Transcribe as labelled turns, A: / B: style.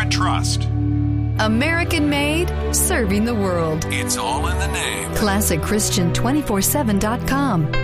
A: and trust.
B: American made, serving the world.
A: It's all in the name.
B: ClassicChristian247.com.